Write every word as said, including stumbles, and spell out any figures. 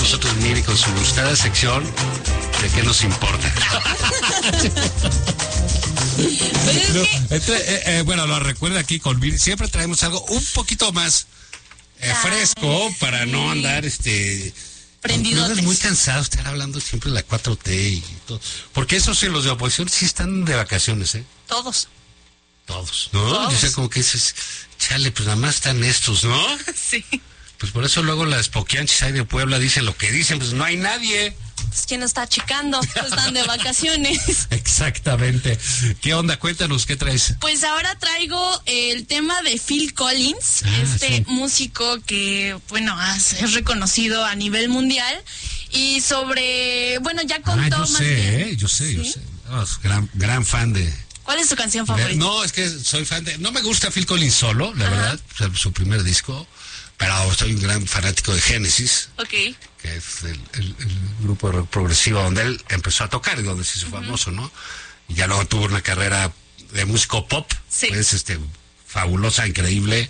nosotros Miri con su gustada sección de qué nos importa. Pues No, es que... este, eh, eh, bueno, lo recuerda aquí con Miri. Siempre traemos algo un poquito más eh, fresco para no andar este... Prendidotes. Es muy cansado estar hablando siempre de la cuatro T y todo. Porque esos sí, los de oposición sí están de vacaciones, ¿eh? Todos. Todos, ¿no? Todos. Yo sé como que dices, chale, pues nada más están estos, ¿no? Sí. Pues por eso luego las poquianchis ahí de Puebla dicen lo que dicen, pues no hay nadie. Pues quién está checando, están de vacaciones. Exactamente. ¿Qué onda? Cuéntanos, ¿qué traes? Pues ahora traigo el tema de Phil Collins, Ah, este sí. músico que, bueno, es reconocido a nivel mundial. Y sobre, bueno, ya contó Ah, yo más sé, bien. ¿eh? Yo sé, yo ¿Sí? sé. Oh, gran, gran fan de... ¿Cuál es tu canción de- favorita? No, es que soy fan de... No me gusta Phil Collins solo, la Ajá. verdad, o sea, su primer disco, pero soy un gran fanático de Genesis, Ok. que es el, el- el grupo de rock progresivo donde él empezó a tocar y donde se hizo famoso, ¿no? Y ya luego tuvo una carrera de músico pop, Sí. es este, fabulosa, increíble,